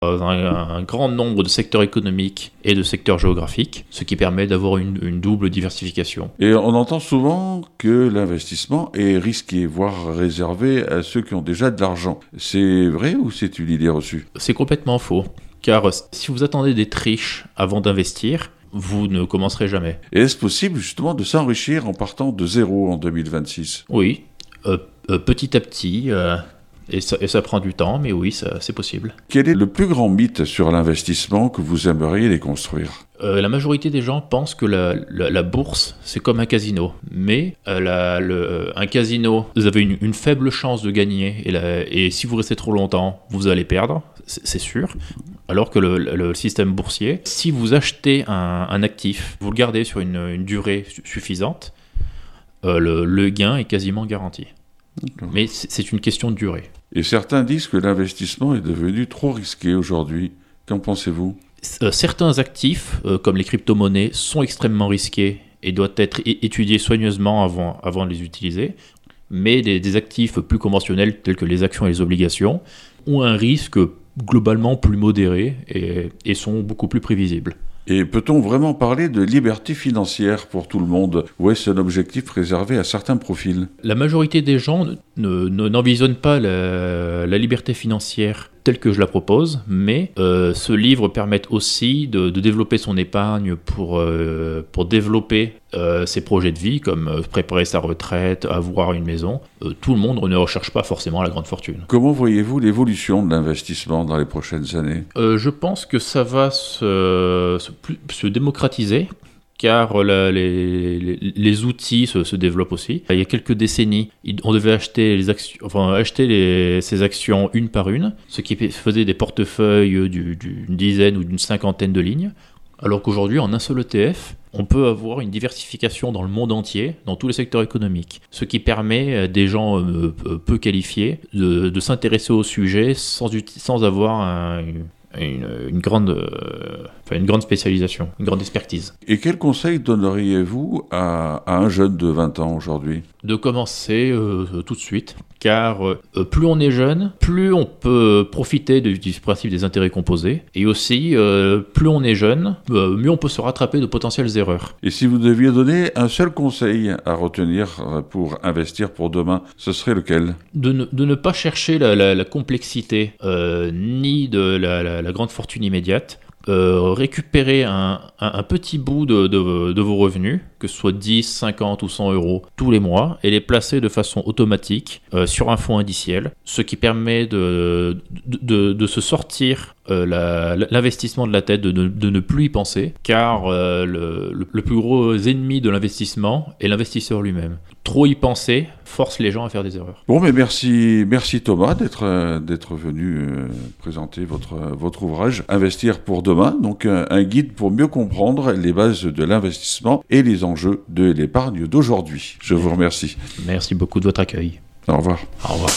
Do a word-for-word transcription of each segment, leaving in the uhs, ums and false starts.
un, un grand nombre de secteurs économiques et de secteurs géographiques, ce qui permet d'avoir une, une double diversification. Et on entend souvent que l'investissement est risqué, voire réservé à ceux qui ont déjà de l'argent. C'est vrai ou c'est une idée reçue ? C'est complètement faux, car si vous attendez d'être riche avant d'investir, vous ne commencerez jamais. Et est-ce possible justement de s'enrichir en partant de zéro en deux mille vingt-six ? Oui, euh, euh, petit à petit, euh, et, ça, et ça prend du temps, mais oui, ça, c'est possible. Quel est le plus grand mythe sur l'investissement que vous aimeriez déconstruire ? Euh, la majorité des gens pensent que la, la, la bourse, c'est comme un casino. Mais euh, la, le, un casino, vous avez une, une faible chance de gagner, et, la, et si vous restez trop longtemps, vous allez perdre, c'est, c'est sûr. Alors que le, le système boursier, si vous achetez un, un actif, vous le gardez sur une, une durée suffisante, euh, le, le gain est quasiment garanti. D'accord. Mais c'est, c'est une question de durée. Et certains disent que l'investissement est devenu trop risqué aujourd'hui. Qu'en pensez-vous ? Euh, certains actifs, euh, comme les crypto-monnaies, sont extrêmement risqués et doivent être é- étudiés soigneusement avant, avant de les utiliser. Mais des, des actifs plus conventionnels, tels que les actions et les obligations, ont un risque globalement plus modérés et, et sont beaucoup plus prévisibles. Et peut-on vraiment parler de liberté financière pour tout le monde, ou est-ce un objectif réservé à certains profils ? La majorité des gens ne, ne, n'envisagent pas la, la liberté financière telle que je la propose, mais euh, ce livre permet aussi de, de développer son épargne pour, euh, pour développer euh, ses projets de vie, comme euh, préparer sa retraite, avoir une maison. Euh, tout le monde ne recherche pas forcément la grande fortune. Comment voyez-vous l'évolution de l'investissement dans les prochaines années ? euh, Je pense que ça va se, se, se démocratiser, car la, les, les, les outils se, se développent aussi. Il y a quelques décennies, on devait acheter, les actions, enfin, acheter les, ces actions une par une, ce qui faisait des portefeuilles du, d'une dizaine ou d'une cinquantaine de lignes, alors qu'aujourd'hui, en un seul E T F, on peut avoir une diversification dans le monde entier, dans tous les secteurs économiques, ce qui permet à des gens euh, peu qualifiés de, de s'intéresser au sujet sans, sans avoir un... Une, une, grande, euh, enfin une grande spécialisation, une grande expertise. Et quel conseil donneriez-vous à, à un jeune de vingt ans aujourd'hui ? De commencer euh, tout de suite, car euh, plus on est jeune, plus on peut profiter du, du principe des intérêts composés, et aussi, euh, plus on est jeune, euh, mieux on peut se rattraper de potentielles erreurs. Et si vous deviez donner un seul conseil à retenir pour investir pour demain, ce serait lequel ? De ne, de ne pas chercher la, la, la complexité, euh, ni de la, la la grande fortune immédiate, euh, récupérer un, un, un petit bout de, de, de vos revenus, que ce soit dix, cinquante ou cent euros tous les mois, et les placer de façon automatique euh, sur un fonds indiciel, ce qui permet de, de, de, de se sortir euh, la, l'investissement de la tête, de, de, de ne plus y penser, car euh, le, le, le plus gros ennemi de l'investissement est l'investisseur lui-même. Trop y penser force les gens à faire des erreurs. Bon, mais merci, merci Thomas d'être, euh, d'être venu euh, présenter votre, euh, votre ouvrage « Investir pour demain », donc un, un guide pour mieux comprendre les bases de l'investissement et les enjeux de l'épargne d'aujourd'hui. Je vous remercie. Merci beaucoup de votre accueil. Au revoir. Au revoir.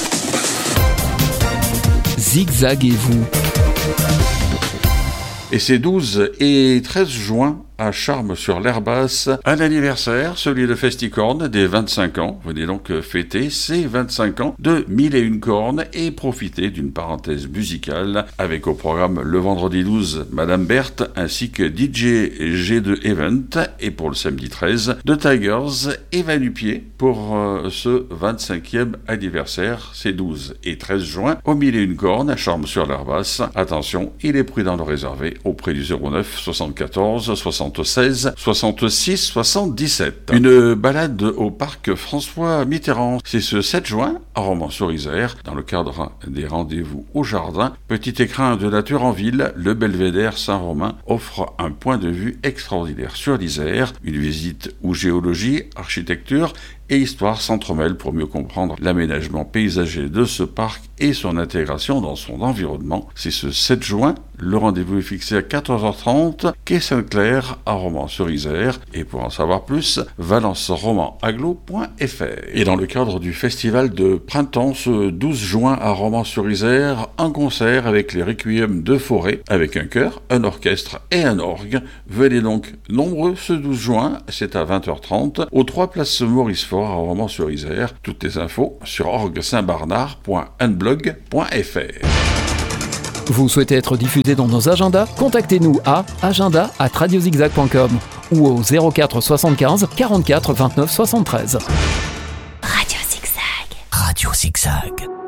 Zigzaguez-vous. Et ces douze et treize juin, à Charmes-sur-l'Herbasse, un anniversaire, celui de Festicorne, des vingt-cinq ans. Venez donc fêter ces vingt-cinq ans de Mille et une cornes et profiter d'une parenthèse musicale avec au programme le vendredi douze, Madame Berthe, ainsi que D J G deux Event, et pour le samedi treize, The Tigers et Va-Nu-Pied pour euh, ce vingt-cinquième anniversaire, ces douze et treize juin, au Mille et une cornes, à Charmes-sur-l'Herbasse. Attention, il est prudent de réserver auprès du zéro neuf soixante-quatorze soixante-seize soixante-six soixante-dix-sept. Une balade au parc François Mitterrand. C'est ce sept juin à Romans-sur-Isère, dans le cadre des rendez-vous au jardin. Petit écrin de nature en ville, le Belvédère Saint-Romain offre un point de vue extraordinaire sur l'Isère. Une visite où géologie, architecture et histoire s'entremêlent pour mieux comprendre l'aménagement paysager de ce parc et son intégration dans son environnement. C'est ce sept juin, le rendez-vous est fixé à quatorze heures trente, quai Sainte-Claire à Romans-sur-Isère, et pour en savoir plus, valence romans aglo point f r. Et dans le cadre du festival de printemps, ce douze juin à Romans-sur-Isère, un concert avec les Requiem de Forêt, avec un chœur, un orchestre et un orgue. Venez donc nombreux ce douze juin, c'est à vingt heures trente, aux trois places Maurice Faure à Romans-sur-Isère. Toutes les infos sur orgue saint barnard point unblog point f r. Vous souhaitez être diffusé dans nos agendas? Contactez-nous à agenda arobase radiozigzag point com ou au zéro quatre soixante-quinze quarante-quatre vingt-neuf soixante-treize. Radio Zigzag. Radio Zigzag.